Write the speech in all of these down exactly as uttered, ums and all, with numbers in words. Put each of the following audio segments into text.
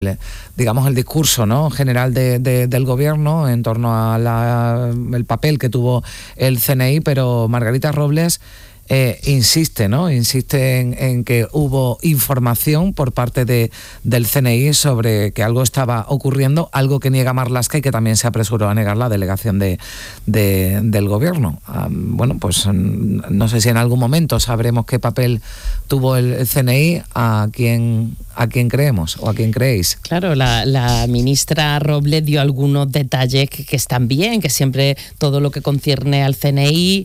digamos el discurso, ¿no?, general de, de, del gobierno en torno a la, el papel que tuvo el C N I, pero Margarita Robles Eh, insiste, ¿no? Insiste en, en que hubo información por parte de, del C N I sobre que algo estaba ocurriendo, algo que niega Marlaska y que también se apresuró a negar la delegación de, de, del gobierno. Um, bueno, pues no sé si en algún momento sabremos qué papel tuvo el, el C N I, a quién, a quién creemos o a quién creéis. Claro, la, la ministra Robles dio algunos detalles que, que están bien, que siempre todo lo que concierne al C N I,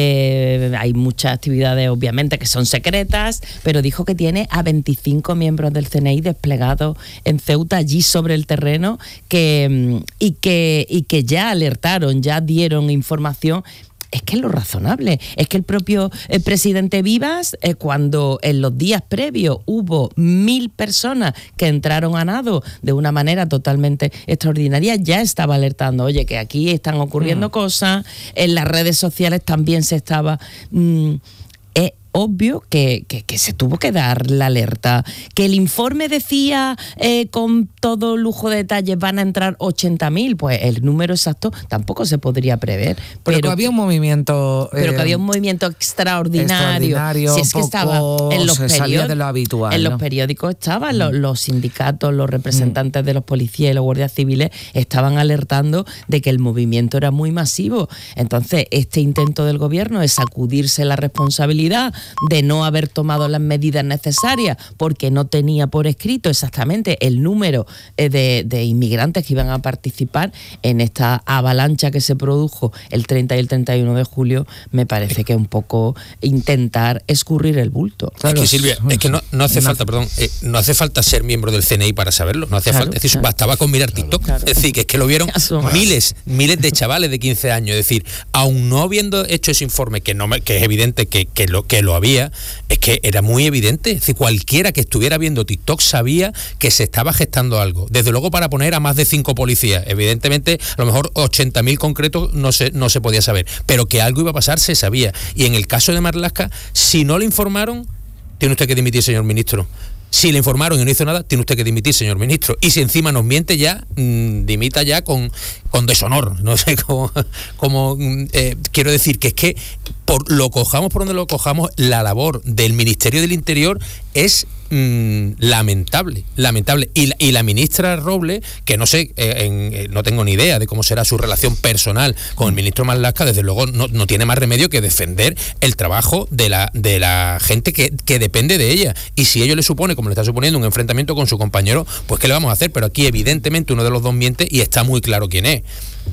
eh, hay muchas actividades obviamente que son secretas, pero dijo que tiene a veinticinco miembros del C N I desplegados en Ceuta, allí sobre el terreno, que, y, que, y que ya alertaron, ya dieron información. Es que es lo razonable, es que el propio eh, presidente Vivas, eh, cuando en los días previos hubo mil personas que entraron a nado de una manera totalmente extraordinaria, ya estaba alertando, oye, que aquí están ocurriendo mm. cosas, en las redes sociales también se estaba... Mmm, eh, obvio que, que, que se tuvo que dar la alerta. Que el informe decía eh, con todo lujo de detalles van a entrar ochenta mil, pues el número exacto tampoco se podría prever. Pero, pero que había un movimiento... Pero eh, que había un movimiento extraordinario. extraordinario si es que estaba en los, periód- de lo habitual, en ¿no? los periódicos estaban mm. los, los sindicatos, los representantes mm. de los policías y los guardias civiles estaban alertando de que el movimiento era muy masivo. Entonces, este intento del gobierno es sacudirse la responsabilidad de no haber tomado las medidas necesarias porque no tenía por escrito exactamente el número de, de inmigrantes que iban a participar en esta avalancha que se produjo el treinta y el treinta y uno de julio. Me parece que es un poco intentar escurrir el bulto. Claro, es que Silvia, es que no, no hace falta, perdón, eh, no hace falta ser miembro del C N I para saberlo, no hace claro, falta, es decir, claro. bastaba con mirar TikTok, claro, claro. Es decir, que es que lo vieron miles, miles de chavales de quince años, es decir, aun no habiendo hecho ese informe, que no me, que es evidente que, que lo que lo había, es que era muy evidente, es decir, cualquiera que estuviera viendo TikTok sabía que se estaba gestando algo, desde luego para poner a más de cinco policías, evidentemente a lo mejor ochenta mil concretos no se, no se podía saber, pero que algo iba a pasar se sabía, y en el caso de Marlaska, si no le informaron, tiene usted que dimitir, señor ministro. Si le informaron y no hizo nada, tiene usted que dimitir, señor ministro. Y si encima nos miente ya, mmm, dimita ya con, con deshonor. No sé cómo... cómo eh, quiero decir que es que, por lo cojamos por donde lo cojamos, la labor del Ministerio del Interior es mmm, lamentable, lamentable. Y la, y la ministra Robles, que no sé, eh, en, eh, no tengo ni idea de cómo será su relación personal con el ministro Marlaska, desde luego no, no tiene más remedio que defender el trabajo de la, de la gente que, que depende de ella. Y si ello le supone, como le está suponiendo, un enfrentamiento con su compañero, pues ¿qué le vamos a hacer? Pero aquí evidentemente uno de los dos miente y está muy claro quién es.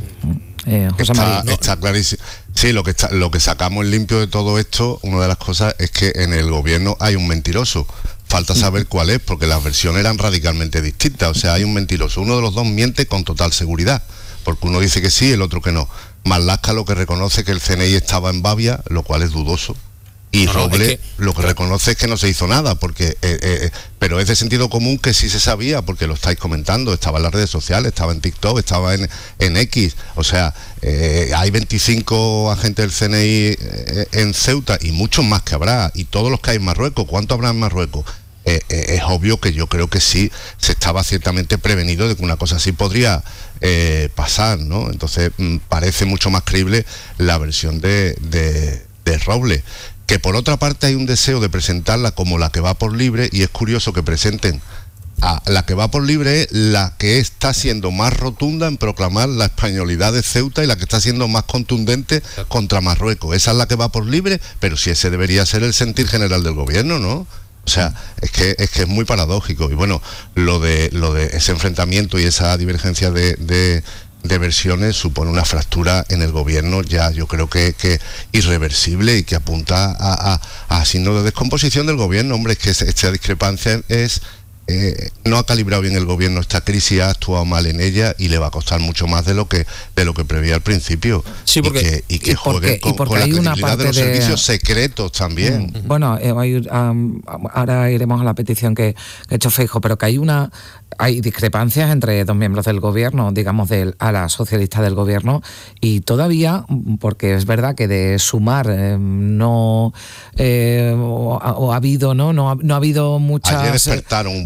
Eh, José está, no, está clarísimo. Sí, lo que está, lo que sacamos limpio de todo esto, una de las cosas es que en el gobierno hay un mentiroso. Falta saber cuál es, porque las versiones eran radicalmente distintas. O sea, hay un mentiroso. Uno de los dos miente con total seguridad, porque uno dice que sí, el otro que no. Marlaska lo que reconoce que el C N I estaba en Babia, lo cual es dudoso. Y no, Robles no, es que, lo que claro. reconoce es que no se hizo nada, porque eh, eh, pero es de sentido común que sí se sabía, porque lo estáis comentando, estaba en las redes sociales, estaba en TikTok, estaba en, en X, o sea, eh, hay veinticinco agentes del C N I eh, en Ceuta y muchos más que habrá, y todos los que hay en Marruecos, ¿cuánto habrá en Marruecos? Eh, eh, es obvio que yo creo que sí se estaba ciertamente prevenido de que una cosa así podría eh, pasar, ¿no? Entonces mm, parece mucho más creíble la versión de, de, de Robles. Que por otra parte hay un deseo de presentarla como la que va por libre, y es curioso que presenten a la que va por libre, es la que está siendo más rotunda en proclamar la españolidad de Ceuta y la que está siendo más contundente contra Marruecos. Esa es la que va por libre, pero si ese debería ser el sentir general del gobierno, ¿no? O sea, es que es que es muy paradójico. Y bueno, lo de lo de ese enfrentamiento y esa divergencia de, de de versiones supone una fractura en el gobierno ya yo creo que, que irreversible, y que apunta a, a, a signos de descomposición del gobierno. Hombre, es que esta discrepancia es eh, no ha calibrado bien el gobierno esta crisis, ha actuado mal en ella y le va a costar mucho más de lo que de lo que preveía al principio. Sí, porque, y que, y que y jueguen con, con la credibilidad de los de... servicios secretos también. Mm, bueno, eh, hay, um, ahora iremos a la petición que, que ha hecho Feijóo, pero que hay una hay discrepancias entre dos miembros del gobierno, digamos, del ala socialista del gobierno, y todavía, porque es verdad que de Sumar eh, no eh, o, o ha habido, ¿no? No ha, no ha habido muchas... Ayer despertaron un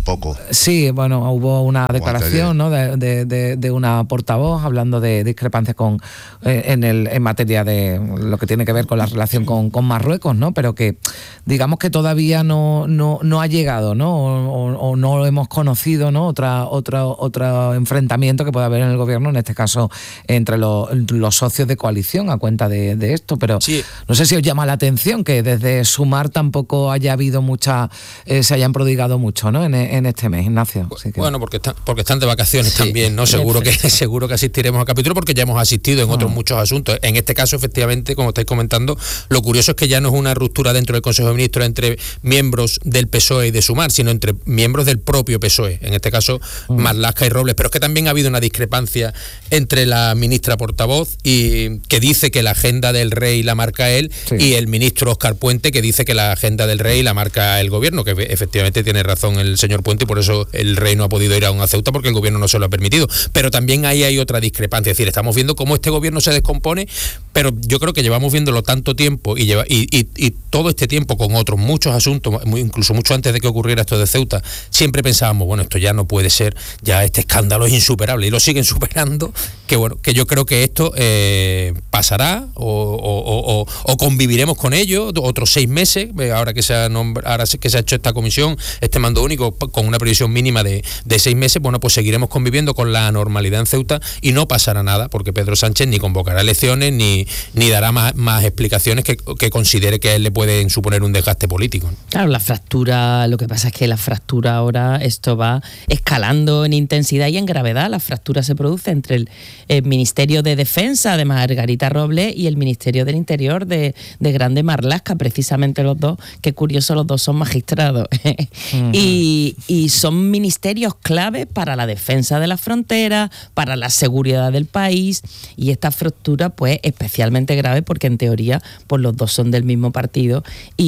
poco. Sí, bueno, hubo una declaración, ¿no?, de, de, de, de una portavoz hablando de discrepancias con eh, en el en materia de lo que tiene que ver con la relación con, con Marruecos, ¿no? Pero que digamos que todavía no no, no ha llegado, ¿no? O, o, o no hemos conocido, ¿no?, otra otra otro enfrentamiento que pueda haber en el gobierno, en este caso entre los, los socios de coalición a cuenta de, de esto. Pero sí, no sé si os llama la atención que desde Sumar tampoco haya habido mucha, eh, se hayan prodigado mucho, ¿no?, en, en este mes, Ignacio. Que... Bueno, porque están, porque están de vacaciones sí, también, ¿no? Seguro que seguro que asistiremos al capítulo porque ya hemos asistido en otros ah. muchos asuntos. En este caso, efectivamente, como estáis comentando, lo curioso es que ya no es una ruptura dentro del Consejo de Ministros entre miembros del P S O E y de Sumar, sino entre miembros del propio P S O E. En este caso, ah. Marlaska y Robles. Pero es que también ha habido una discrepancia entre la ministra portavoz y que dice que la agenda del rey la marca él sí. y el ministro Óscar Puente que dice que la agenda del rey la marca el gobierno, que efectivamente tiene razón el señor Puente y por eso el rey no ha podido ir a una Ceuta porque el gobierno no se lo ha permitido. Pero también ahí hay otra discrepancia, es decir, estamos viendo cómo este gobierno se descompone, pero yo creo que llevamos viéndolo tanto tiempo y, lleva, y, y, y todo este tiempo con otros muchos asuntos, incluso mucho antes de que ocurriera esto de Ceuta, siempre pensábamos, bueno, esto ya no puede ser, ya este escándalo es insuperable y lo siguen superando, que bueno, que yo creo que esto eh, pasará o, o, o, o conviviremos con ello otros seis meses, ahora que se ha nombr- ahora que se ha hecho esta comisión, este mando único con una previsión mínima de, de seis meses, bueno, pues seguiremos conviviendo con la normalidad en Ceuta y no pasará nada, porque Pedro Sánchez ni convocará elecciones ni, ni dará más, más explicaciones que, que considere que a él le pueden suponer un desgaste político, ¿no? Claro, la fractura, lo que pasa es que la fractura ahora, esto va escalando en intensidad y en gravedad. La fractura se produce entre el, el Ministerio de Defensa de Margarita Robles y el Ministerio del Interior de, de Grande Marlaska, precisamente los dos, qué curioso, los dos son magistrados. Uh-huh. y, y son ministerios clave para la defensa de la frontera, para la seguridad del país, y esta fractura pues especialmente grave porque en teoría pues los dos son del mismo partido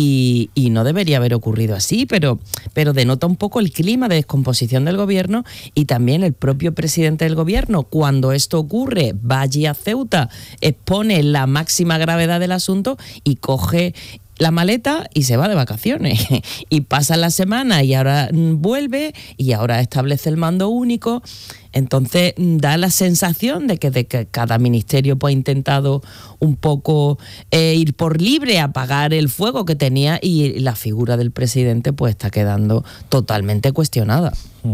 y, y no debería haber ocurrido así, pero, pero denota un poco el clima de descomposición del gobierno y también el propio presidente del gobierno, cuando esto ocurre, va allí a Ceuta, expone la máxima gravedad del asunto y coge la maleta y se va de vacaciones y pasa la semana y ahora vuelve y ahora establece el mando único. Entonces da la sensación de que, de que cada ministerio pues, ha intentado un poco eh, ir por libre, apagar el fuego que tenía, y la figura del presidente pues está quedando totalmente cuestionada.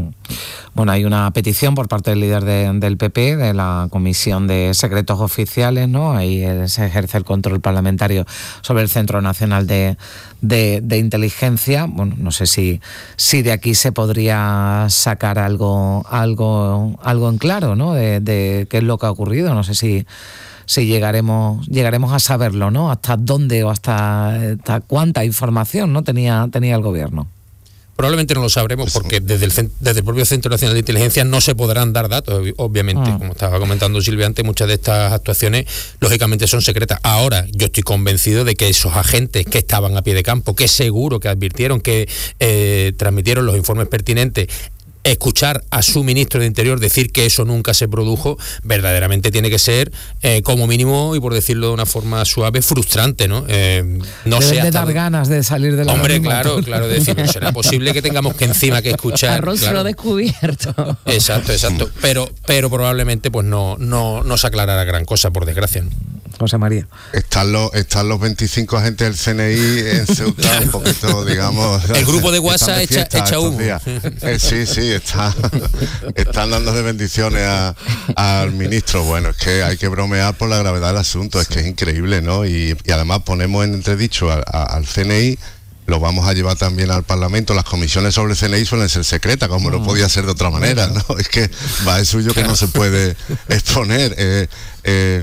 Bueno, hay una petición por parte del líder de, del P P, de la Comisión de Secretos Oficiales, ¿no? Ahí se ejerce el control parlamentario sobre el Centro Nacional de, de, de Inteligencia. Bueno, no sé si, si de aquí se podría sacar algo, algo, algo en claro, ¿no? De, de qué es lo que ha ocurrido. No sé si si llegaremos llegaremos a saberlo, ¿no? Hasta dónde o hasta, hasta cuánta información, ¿no? tenía tenía el gobierno. Probablemente no lo sabremos porque desde el, desde el propio Centro Nacional de Inteligencia no se podrán dar datos, obviamente. Ah. Como estaba comentando Silvia antes, muchas de estas actuaciones lógicamente son secretas. Ahora, yo estoy convencido de que esos agentes que estaban a pie de campo, que seguro que advirtieron, que eh, transmitieron los informes pertinentes, escuchar a su ministro de Interior decir que eso nunca se produjo, verdaderamente tiene que ser, eh, como mínimo, y por decirlo de una forma suave, frustrante, ¿no? Eh, no Deben sé de dar ganas de salir de la Hombre, claro, claro, decir, no será posible que tengamos que encima que escuchar... A rostro claro. descubierto. Exacto, exacto, pero, pero probablemente pues no, no, no se aclarará gran cosa, por desgracia, ¿no? José María. Están los, están los veinticinco agentes del C N I en Ceuta, un poquito, digamos... El grupo de WhatsApp echa, echa humo. Eh, sí, sí, está, están dándole bendiciones a, al ministro. Bueno, es que hay que bromear por la gravedad del asunto, es que es increíble, ¿no? Y, y además ponemos en entredicho a, a, al C N I, lo vamos a llevar también al Parlamento. Las comisiones sobre el C N I suelen ser secretas, como no podía ser de otra manera, ¿no? Es que va de suyo que no se puede exponer. Eh, eh,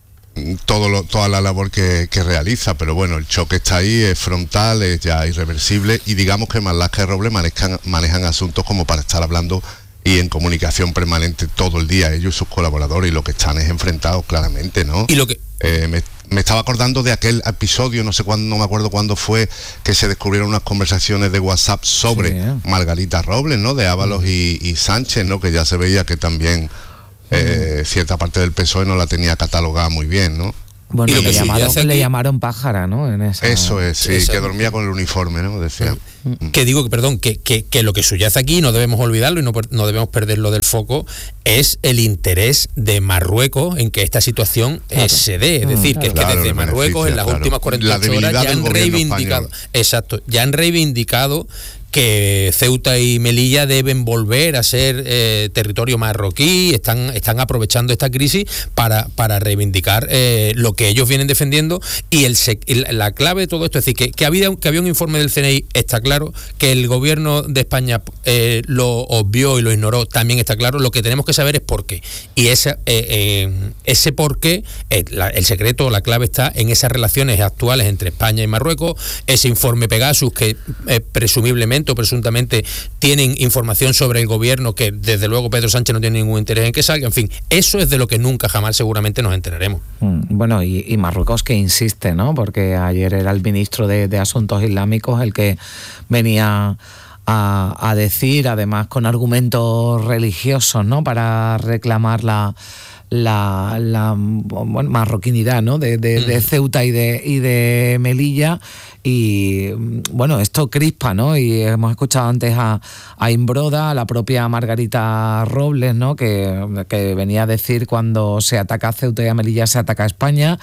todo lo, toda la labor que, que realiza, pero bueno, el choque está ahí, es frontal, es ya irreversible, y digamos que Marlaska y Robles manejan, manejan asuntos como para estar hablando y en comunicación permanente todo el día, ellos y sus colaboradores, y lo que están es enfrentados claramente, ¿no? Y lo que eh, me, me estaba acordando de aquel episodio, no sé cuándo, no me acuerdo cuándo fue, que se descubrieron unas conversaciones de WhatsApp sobre sí, eh. Margarita Robles, ¿no? De Ábalos y, y Sánchez, ¿no? Que ya se veía que también Eh, cierta parte del P S O E no la tenía catalogada muy bien, ¿no? Bueno, le llamaron, aquí, le llamaron pájara, ¿no? En esa... Eso es, sí, eso. Que dormía con el uniforme, ¿no? Decía. Que digo que, perdón, que, que, que lo que subyace aquí, no debemos olvidarlo y no, no debemos perderlo del foco, es el interés de Marruecos en que esta situación claro. se dé. Es decir, claro. que es que desde claro, Marruecos en las claro. últimas cuarenta y ocho horas ya han reivindicado, español. exacto, ya han reivindicado que Ceuta y Melilla deben volver a ser eh, territorio marroquí, están, están aprovechando esta crisis para, para reivindicar eh, lo que ellos vienen defendiendo, y el, el la clave de todo esto es decir, que, que, había, que había un informe del C N I, está claro, que el gobierno de España eh, lo obvió y lo ignoró, también está claro, lo que tenemos que saber es por qué, y ese, eh, eh, ese por qué, eh, la, el secreto, la clave está en esas relaciones actuales entre España y Marruecos, ese informe Pegasus que eh, presumiblemente o presuntamente tienen información sobre el gobierno que desde luego Pedro Sánchez no tiene ningún interés en que salga, en fin, eso es de lo que nunca jamás seguramente nos enteraremos. Bueno, y, y Marruecos que insiste, ¿no? Porque ayer era el ministro de, de Asuntos Islámicos el que venía a, a decir, además con argumentos religiosos, ¿no? Para reclamar la la, la bueno, marroquinidad, ¿no? de, de, de Ceuta y de, y de Melilla. Y bueno, esto crispa, ¿no? Y hemos escuchado antes a, a Imbroda, a la propia Margarita Robles, ¿no? Que, que venía a decir cuando se ataca a Ceuta y a Melilla se ataca a España,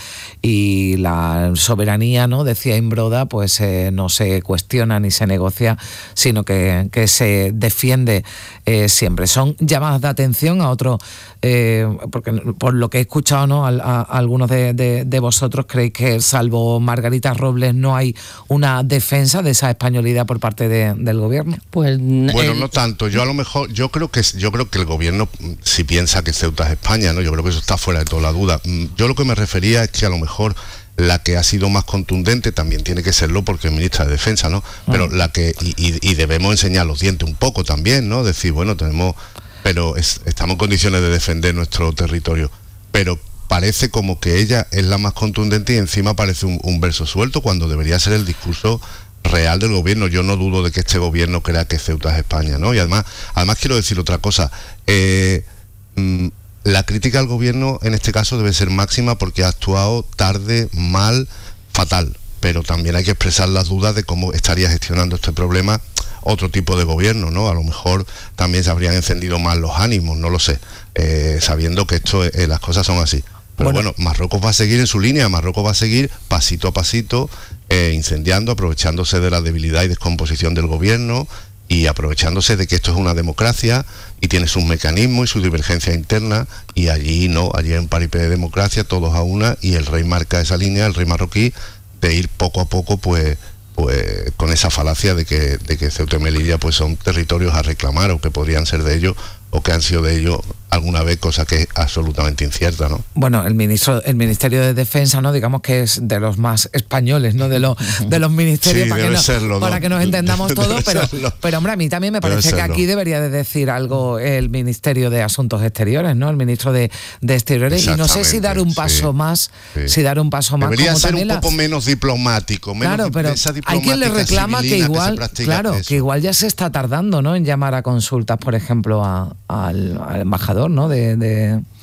y la soberanía, ¿no? Decía Imbroda, pues eh, no se cuestiona ni se negocia, sino que, que se defiende eh, siempre. Son llamadas de atención a otros, eh, porque por lo que he escuchado, ¿no? A, a, a algunos de, de, de vosotros creéis que salvo Margarita Robles no hay una defensa de esa españolidad por parte de, del gobierno. Pues bueno, el... no tanto. Yo a lo mejor, yo creo que yo creo que el gobierno si piensa que Ceuta es España, ¿no? Yo creo que eso está fuera de toda la duda. Yo lo que me refería es que a lo mejor la que ha sido más contundente también tiene que serlo porque es ministra de Defensa, ¿no? Pero uh-huh. la que y, y, y debemos enseñar los dientes un poco también, ¿no? Decir, bueno, tenemos, pero es, estamos en condiciones de defender nuestro territorio, pero parece como que ella es la más contundente y encima parece un, un verso suelto cuando debería ser el discurso real del gobierno. Yo no dudo de que este gobierno crea que Ceuta es España, ¿no? Y además, además quiero decir otra cosa. Eh, mmm, la crítica al gobierno en este caso debe ser máxima porque ha actuado tarde, mal, fatal. Pero también hay que expresar las dudas de cómo estaría gestionando este problema otro tipo de gobierno, ¿no? A lo mejor también se habrían encendido más los ánimos, no lo sé, eh, sabiendo que esto eh, las cosas son así. Pero bueno. bueno, Marruecos va a seguir en su línea, Marruecos va a seguir pasito a pasito, eh, incendiando, aprovechándose de la debilidad y descomposición del gobierno y aprovechándose de que esto es una democracia y tiene sus mecanismos y su divergencia interna, y allí no, allí en paripé de democracia, todos a una, y el rey marca esa línea, el rey marroquí, de ir poco a poco, pues, pues con esa falacia de que, de que Ceuta y Melilla pues son territorios a reclamar o que podrían ser de ellos o que han sido de ellos alguna vez, cosa que es absolutamente incierta, ¿no? Bueno, el ministro, el Ministerio de Defensa, ¿no? Digamos que es de los más españoles, ¿no? De los de los ministerios, sí, para, que, no, serlo, para ¿no? que nos entendamos todos, pero, pero hombre, a mí también me parece que aquí debería de decir algo el Ministerio de Asuntos Exteriores, ¿no? El ministro de, de Exteriores, y no sé si dar un paso sí, más, sí. si dar un paso más. Debería como ser un poco la... menos diplomático, menos claro, pero hay quien le reclama que igual, que claro, que igual ya se está tardando, ¿no? En llamar a consultas, por ejemplo, a, al, al embajador, ¿no? de, de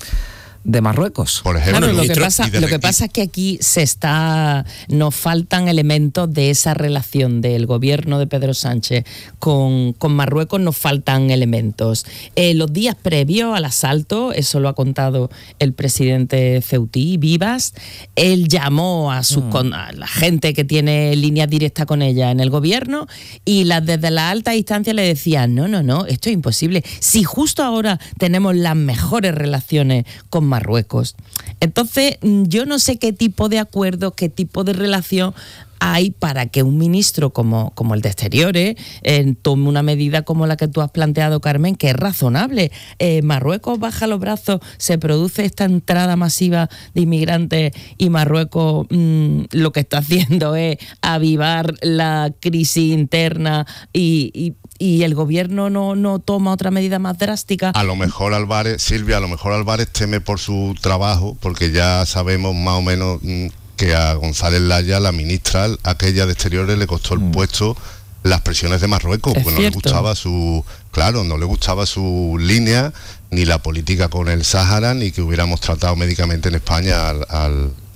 de Marruecos. Por ejemplo, claro, lo que pasa, lo que pasa es que aquí se está, nos faltan elementos de esa relación del gobierno de Pedro Sánchez con, con Marruecos, nos faltan elementos. Eh, los días previos al asalto, eso lo ha contado el presidente ceutí, Vivas, él llamó a, sus, mm. a la gente que tiene línea directa con ella en el gobierno, y las desde la alta instancia le decían, no, no, no, esto es imposible. Si justo ahora tenemos las mejores relaciones con Marruecos. Entonces, yo no sé qué tipo de acuerdo, qué tipo de relación hay para que un ministro como, como el de Exteriores eh, tome una medida como la que tú has planteado, Carmen, que es razonable. Eh, Marruecos baja los brazos, se produce esta entrada masiva de inmigrantes y Marruecos mmm, lo que está haciendo es avivar la crisis interna y, y y el gobierno no, no toma otra medida más drástica. A lo mejor Álvarez, Silvia, a lo mejor Álvarez teme por su trabajo, porque ya sabemos más o menos mmm, que a González Laya, la ministra, aquella de Exteriores, le costó el mm. puesto las presiones de Marruecos, porque no le gustaba su, claro, no le gustaba su línea, ni la política con el Sáhara, ni que hubiéramos tratado médicamente en España al, al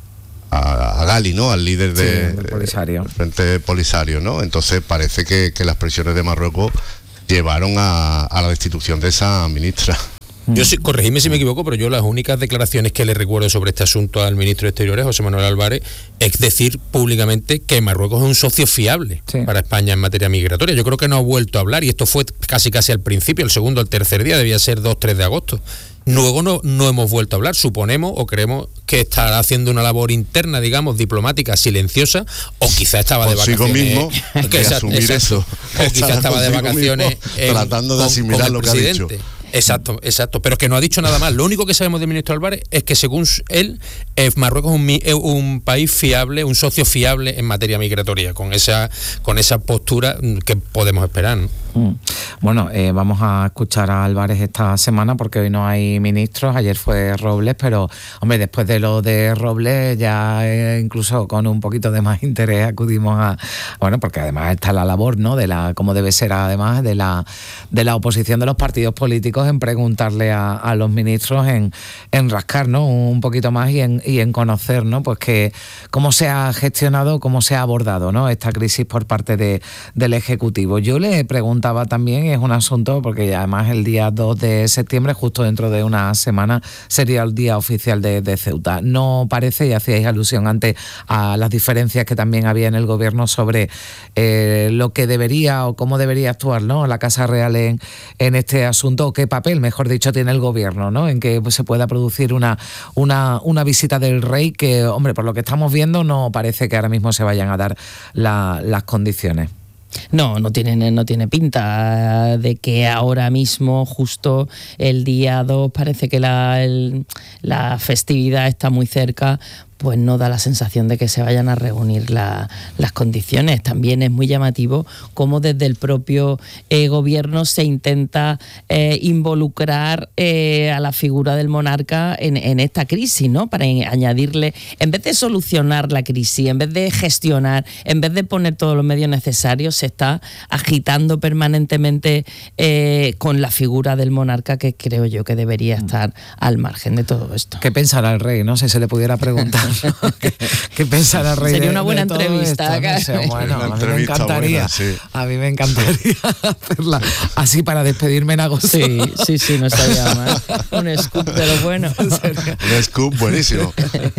a, a Gali, ¿no? Al líder de, sí, del Polisario. del Frente Polisario, ¿no? Entonces parece que, que las presiones de Marruecos llevaron a, a la destitución de esa ministra. Yo sí, corregidme si me equivoco, pero yo las únicas declaraciones que le recuerdo sobre este asunto al ministro de Exteriores, José Manuel Álvarez, es decir públicamente que Marruecos es un socio fiable sí. para España en materia migratoria. Yo creo que no ha vuelto a hablar, y esto fue casi casi al principio, el segundo, el tercer día, debía ser dos, tres de agosto. Luego no, no hemos vuelto a hablar, suponemos o creemos que estará haciendo una labor interna, digamos, diplomática, silenciosa, o quizá estaba de consigo vacaciones. Mismo, que asumir eso. O quizá estaba de vacaciones mismo, en, tratando de asimilar con, con lo que presidente. ha dicho. Exacto, exacto, pero que no ha dicho nada más. Lo único que sabemos del ministro Álvarez es que según él, eh, Marruecos es un, es un país fiable, un socio fiable en materia migratoria, con esa con esa postura que podemos esperar, ¿no? Mm. Bueno, eh, vamos a escuchar a Álvarez esta semana porque hoy no hay ministros, ayer fue Robles, pero hombre, después de lo de Robles ya eh, incluso con un poquito de más interés acudimos a, bueno, porque además está la labor, ¿no? De la, como debe ser además, de la de la oposición de los partidos políticos en preguntarle a, a los ministros, en, en rascar, ¿no? Un poquito más y en, y en conocer, ¿no? Pues que cómo se ha gestionado, cómo se ha abordado, ¿no? Esta crisis por parte de, del Ejecutivo. Yo le preguntaba también, es un asunto, porque además el día dos de septiembre, justo dentro de una semana, sería el día oficial de, de Ceuta. No parece, y hacíais alusión antes a las diferencias que también había en el gobierno sobre eh, lo que debería o cómo debería actuar, ¿no? La Casa Real en, en este asunto, o qué papel, mejor dicho, tiene el gobierno, ¿no? En que pues, se pueda producir una, una, una visita del rey que, hombre, por lo que estamos viendo, no parece que ahora mismo se vayan a dar la, las condiciones. No, no tiene, no tiene pinta de que ahora mismo, justo el día dos, parece que la, el, la festividad está muy cerca, pues no da la sensación de que se vayan a reunir la, las condiciones. También es muy llamativo cómo desde el propio eh, gobierno se intenta eh, involucrar eh, a la figura del monarca en, en esta crisis, ¿no? Para añadirle, en vez de solucionar la crisis, en vez de gestionar, en vez de poner todos los medios necesarios, se está agitando permanentemente eh, con la figura del monarca, que creo yo que debería estar al margen de todo esto. ¿Qué pensará el rey, no? Si se le pudiera preguntar. ¿Qué, qué pensará el rey? Sería de, una buena de todo entrevista. Esto, no sé, bueno, una a mí me encantaría. Buena, sí. A mí me encantaría hacerla así para despedirme en agosto. Sí, sí, sí, no estaría mal. Un scoop de lo bueno. Un scoop buenísimo.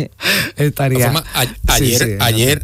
Estaría. Forma, a, ayer, sí, sí, ayer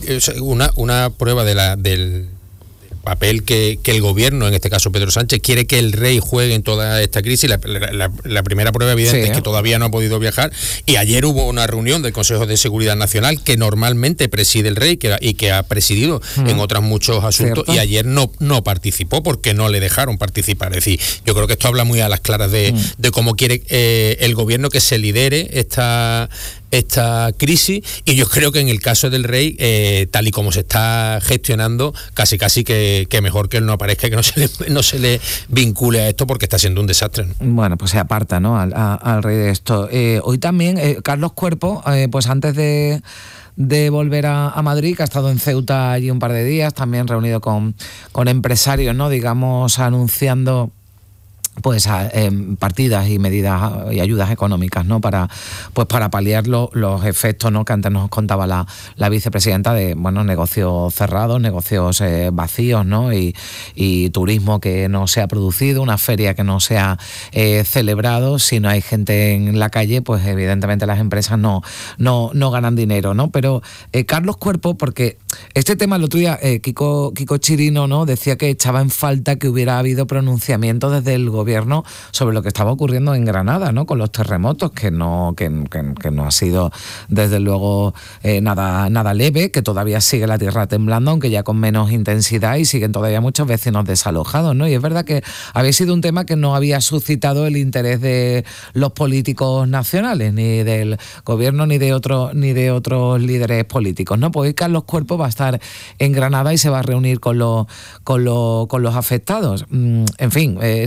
una, una prueba de la del papel que, que el gobierno, en este caso Pedro Sánchez, quiere que el rey juegue en toda esta crisis. La, la, la primera prueba evidente sí, es que todavía no ha podido viajar, y ayer hubo una reunión del Consejo de Seguridad Nacional que normalmente preside el rey que, y que ha presidido mm. en otros muchos asuntos, ¿cierto? Y ayer no, no participó porque no le dejaron participar. Es decir, yo creo que esto habla muy a las claras de, mm. de cómo quiere eh, el gobierno que se lidere esta esta crisis, y yo creo que en el caso del rey, eh, tal y como se está gestionando, casi casi que, que mejor que él no aparezca, que no se le, no se le vincule a esto, porque está siendo un desastre, ¿no? Bueno, pues se aparta, ¿no? al, a, al rey de esto. Eh, hoy también, eh, Carlos Cuerpo, eh, pues antes de de volver a, a Madrid, que ha estado en Ceuta allí un par de días, también reunido con, con empresarios, ¿no? Digamos, anunciando pues a, eh, partidas y medidas y ayudas económicas, ¿no? Para pues para paliar lo, los efectos, ¿no? Que antes nos contaba la, la vicepresidenta de, bueno, negocios cerrados, negocios eh, vacíos, ¿no? Y, y turismo que no se ha producido, una feria que no se ha eh, celebrado. Si no hay gente en la calle, pues evidentemente las empresas no, no, no ganan dinero, ¿no? Pero eh, Carlos Cuerpo, porque este tema el otro día, eh, Kiko, Kiko Chirino, ¿no? Decía que echaba en falta que hubiera habido pronunciamiento desde el gobierno sobre lo que estaba ocurriendo en Granada, ¿no? Con los terremotos, que no, que, que, que no ha sido desde luego eh, nada, nada leve, que todavía sigue la tierra temblando, aunque ya con menos intensidad, y siguen todavía muchos vecinos desalojados, ¿no? Y es verdad que había sido un tema que no había suscitado el interés de los políticos nacionales, ni del gobierno, ni de otros, ni de otros líderes políticos, ¿no? Pues hoy Carlos Cuerpo va a estar en Granada y se va a reunir con los, con los, con los afectados. En fin, eh, se le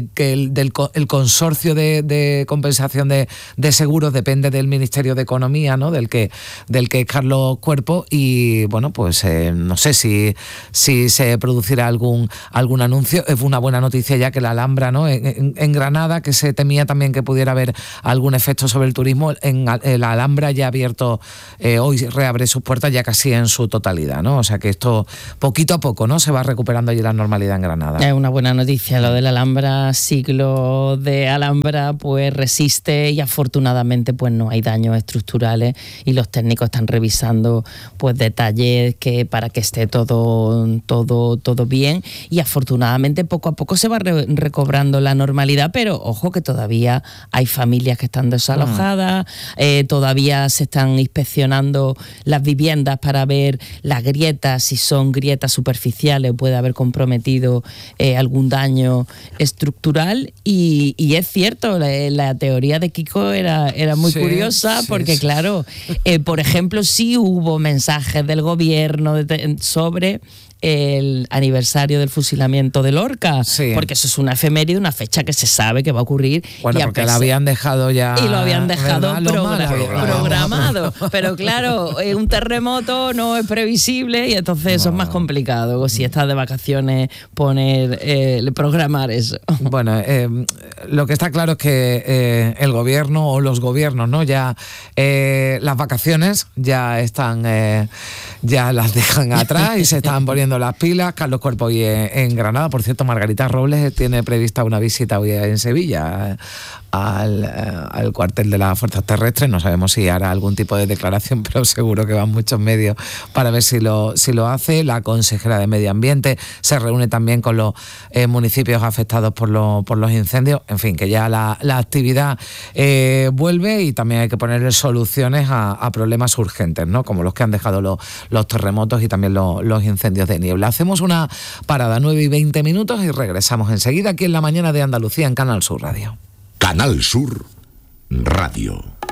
que, que el, del, el consorcio de, de compensación de, de seguros depende del Ministerio de Economía, ¿no? Del que, del que es Carlos Cuerpo, y bueno, pues eh, no sé si, si se producirá algún, algún anuncio. Es una buena noticia ya que la Alhambra, ¿no? En, en, en Granada, que se temía también que pudiera haber algún efecto sobre el turismo, en, en la Alhambra ya ha abierto, eh, hoy reabre sus puertas ya casi en su totalidad, ¿no? O sea que esto poquito a poco, ¿no? Se va recuperando allí la normalidad en Granada. Es una buena noticia lo de la Alhambra, siglo de Alhambra, pues resiste y afortunadamente pues no hay daños estructurales y los técnicos están revisando pues detalles que para que esté todo todo todo bien, y afortunadamente poco a poco se va re- recobrando la normalidad, pero ojo que todavía hay familias que están desalojadas, eh, todavía se están inspeccionando las viviendas para ver las grietas, si son grietas superficiales puede haber comprometido eh, algún daño estructural, y, y es cierto, la, la teoría de Kiko era, era muy sí, curiosa sí, porque sí. claro, eh, por ejemplo sí hubo mensajes del gobierno de, sobre el aniversario del fusilamiento de Lorca, sí. porque eso es una efeméride, una fecha que se sabe que va a ocurrir. Bueno, y porque pesar, la habían dejado ya... Y lo habían dejado progra- programado. programado. Pero claro, un terremoto no es previsible y entonces no. eso es más complicado. Si estás de vacaciones, poner, eh, programar eso. Bueno, eh, lo que está claro es que eh, el gobierno o los gobiernos, ¿no? Ya eh, las vacaciones ya están, eh, ya las dejan atrás y se están poniendo las pilas. Carlos Cuerpo hoy en, en Granada. Por cierto, Margarita Robles tiene prevista una visita hoy en Sevilla al, al cuartel de las fuerzas terrestres. No sabemos si hará algún tipo de declaración, pero seguro que van muchos medios para ver si lo, si lo hace. La consejera de Medio Ambiente se reúne también con los eh, municipios afectados por, lo, por los incendios. En fin, que ya la, la actividad eh, vuelve, y también hay que ponerle soluciones a, a problemas urgentes, ¿no? Como los que han dejado los, los terremotos y también los, los incendios de niebla. Hacemos una parada, nueve y veinte minutos, y regresamos enseguida aquí en La Mañana de Andalucía en Canal Sur Radio. Canal Sur Radio.